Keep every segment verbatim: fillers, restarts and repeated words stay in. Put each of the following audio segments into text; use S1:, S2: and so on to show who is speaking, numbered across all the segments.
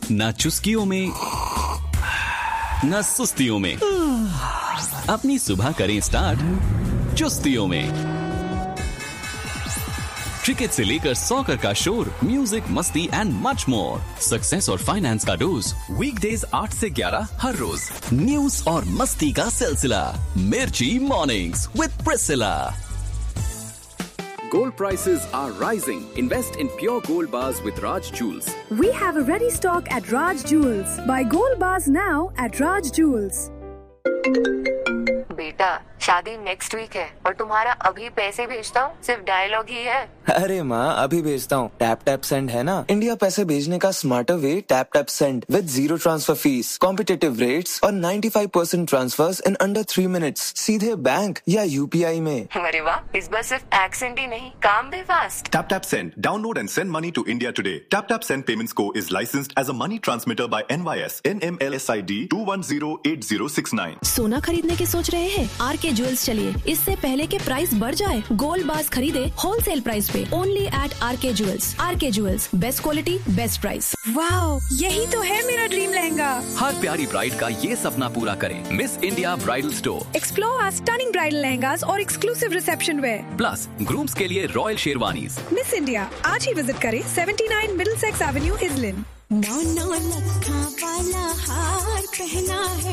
S1: ना चुस्कियों में ना सुस्तियों में, अपनी सुबह करें स्टार्ट चुस्तियों में। क्रिकेट से लेकर सॉकर का शोर, म्यूजिक, मस्ती एंड मच मोर। सक्सेस और फाइनेंस का डोज, वीकडेज आठ से ग्यारह हर रोज। न्यूज और मस्ती का सिलसिला, मिर्ची mornings with Priscilla.
S2: Gold prices are rising. Invest in pure gold bars with Raj Jewels.
S3: We have a ready stock at Raj Jewels. Buy gold bars now at Raj Jewels.
S4: बेटा, शादी next week है और तुम्हारा अभी पैसे भेजता हूँ सिर्फ डायलॉग ही है।
S5: अरे माँ, अभी भेजता हूँ। टैप टैप सेंड है ना, इंडिया पैसे भेजने का smarter way. Tap tap send with zero transfer fees, competitive rates और ninety-five percent transverse in under three minutes, सीधे बैंक या यूपीआई में।
S4: अरे वाह, इस बार सिर्फ एक्सेंट ही नहीं, काम भी fast.
S6: Tap Tap Send. Download and send money to India today. Tap Tap Send Payments Co. is licensed as a money transmitter by N Y S N M L S I D two one zero eight zero six nine.
S7: सोना खरीदने की सोच रहे हैं? Are के jewels चलिए, इससे पहले के प्राइस बढ़ जाए। गोल्ड बार्स खरीदे होलसेल प्राइस पे, ओनली एट आर के ज्वेल्स। आर के jewels, best quality best price.
S3: Wow, यही तो है मेरा ड्रीम लहंगा।
S1: हर प्यारी ब्राइड का ये सपना पूरा करें miss India bridal store.
S3: Explore our stunning bridal lehengas और exclusive reception where,
S1: plus grooms के लिए रॉयल शेरवानीज।
S3: मिस इंडिया आज ही विजिट करें seventy-nine मिडलसेक्स एवेन्यू, इजलिन।
S8: नौ नौ लखा वाला हार पहना है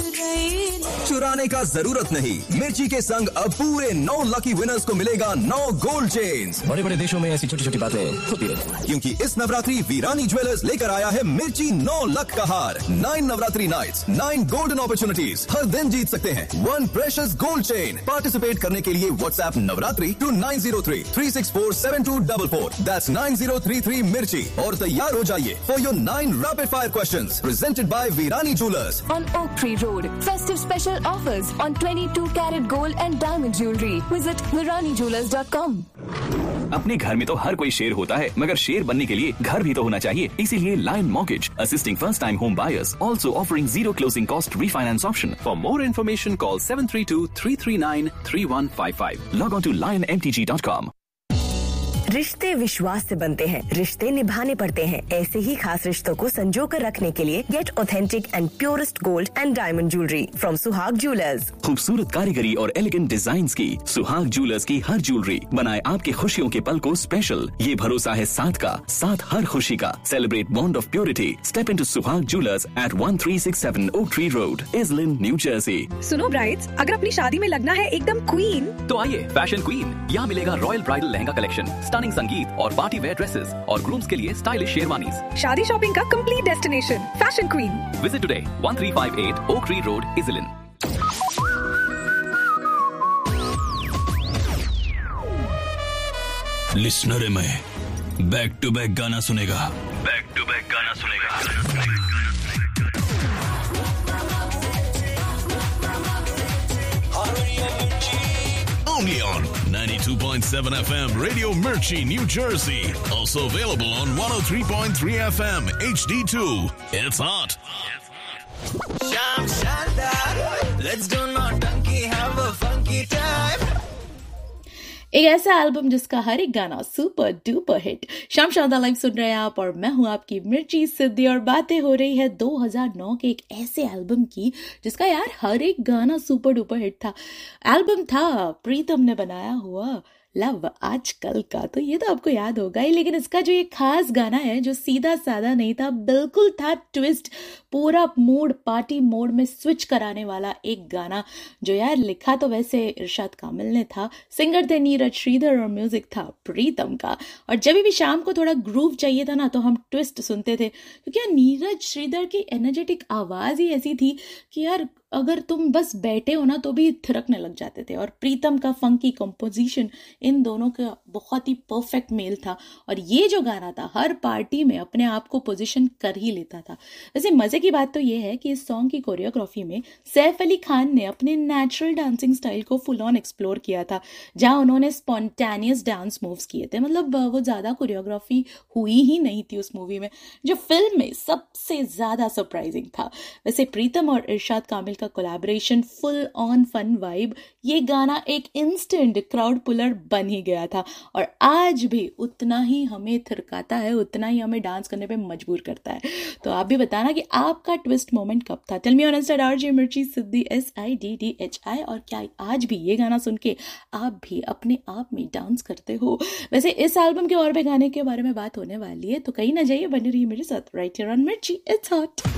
S8: चुराए।
S9: चुराने का जरूरत नहीं, मिर्ची के संग अब पूरे नौ लकी विनर्स को मिलेगा नौ गोल्ड चेन्स।
S10: बड़े बड़े देशों में ऐसी छोटी छोटी बातें होती रहती हैं,
S9: क्योंकि इस नवरात्रि वीरानी ज्वेलर्स लेकर आया है मिर्ची नौ लख का हार। Nine Navratri nights, nine golden opportunities, हर दिन जीत सकते हैं one precious gold chain. Participate करने के लिए WhatsApp Navratri to nine zero three three six four seven to four four, that's nine zero three three मिर्ची, और तैयार हो जाइए for your nine rapid fire questions presented by Virani Jewelers
S11: on Oak Tree Road. Festive special offers on twenty-two carat gold and diamond jewelry. Visit virani jewelers dot com.
S1: अपने घर में तो हर कोई शेर होता है, मगर शेर बनने के लिए घर भी तो होना चाहिए। इसीलिए lion mortgage assisting first time home buyers, also offering zero closing cost refinance option.
S2: For more information, call seven three two three three nine three one five five.
S1: Log on to lion m t g dot com.
S12: रिश्ते विश्वास से बनते हैं, रिश्ते निभाने पड़ते हैं। ऐसे ही खास रिश्तों को संजो कर रखने के लिए gate authentic and purest gold and diamond jewellery from सुहाग ज्वेलर्स।
S1: खूबसूरत कारीगरी और एलिगेंट डिजाइन्स की सुहाग ज्वेलर्स की हर ज्वेलरी बनाए आपके खुशियों के पल को स्पेशल। ये भरोसा है साथ का, साथ हर खुशी का। Celebrate bond of purity. Step into सुहाग jewellers eight one three six seven Oak Tree Road, Islin, New Jersey.
S3: सुनो ब्राइड्स, अगर अपनी शादी में लगना है एकदम क्वीन,
S2: तो आइए फैशन क्वीन। यहाँ मिलेगा royal bridal lehenga collection, stunning संगीत और पार्टी वेयर ड्रेसेस, और ग्रूम्स के लिए स्टाइलिश शेरवानीज।
S3: शादी शॉपिंग का complete destination, fashion queen.
S2: Visit today one three five eight Oak Tree Road, Islin.
S13: Listener है मैं, बैक टू बैक गाना सुनेगा, बैक टू बैक गाना सुनेगा। Only on ninety-two point seven F M Radio Mirchi, New Jersey. Also available on one oh three point three F M H D two. It's hot.
S14: Sham Shandar, let's do naughty, have a funky time.
S15: एक ऐसा album जिसका हर एक गाना super duper hit. शाम शानदार live सुन रहे हैं आप और मैं हूं आपकी मिर्ची सिद्धि, और बातें हो रही है दो हज़ार नौ के एक ऐसे एल्बम की जिसका यार हर एक गाना सुपर डुपर हिट था। एल्बम था प्रीतम ने बनाया हुआ लव आजकल का, तो ये तो आपको याद होगा ही। लेकिन इसका जो ये खास गाना है जो सीधा साधा नहीं था, बिल्कुल था ट्विस्ट, पूरा मूड पार्टी मोड में स्विच कराने वाला एक गाना, जो यार लिखा तो वैसे इरशाद कामिल ने था, सिंगर थे नीरज श्रीधर और म्यूजिक था प्रीतम का। और जब भी शाम को थोड़ा ग्रूव चाहिए था ना, तो हम ट्विस्ट सुनते थे, क्योंकि यार नीरज श्रीधर की एनर्जेटिक आवाज ही ऐसी थी कि यार अगर तुम बस बैठे हो ना तो भी थिरकने लग जाते थे। और प्रीतम का फंकी कंपोजिशन, इन दोनों का बहुत ही परफेक्ट मेल था। और ये जो गाना था हर पार्टी में अपने आप को पोजीशन कर ही लेता था। वैसे मजे की बात तो ये है कि इस सॉन्ग की कोरियोग्राफी में सैफ अली खान ने अपने नेचुरल डांसिंग स्टाइल को फुल ऑन एक्सप्लोर किया था, जहां उन्होंने स्पॉन्टेनियस डांस मूव्स किए थे। मतलब वो ज्यादा कोरियोग्राफी हुई ही नहीं थी उस मूवी में, जो फिल्म में सबसे ज्यादा सरप्राइजिंग था। वैसे प्रीतम और इरशाद कामिल का collaboration, full on fun vibe, ये गाना एक इंस्टेंट क्राउड पुलर बन ही गया था और आज भी उतना ही हमें थिरकाता है, उतना ही हमें डांस करने पे मजबूर करता है। तो आप भी बताना कि आपका ट्विस्ट मोमेंट कब था। Tell me on Insta RJ मिर्ची सिद्धि S I D D H I. और क्या आज भी ये गाना सुन के आप भी अपने आप में डांस करते हो? वैसे इस एल्बम के और भी गाने के बारे में बात होने वाली है, तो कहीं ना जाइए, बने रहिए मेरे साथ राइट हियर ऑन मिर्ची इट्स हॉट।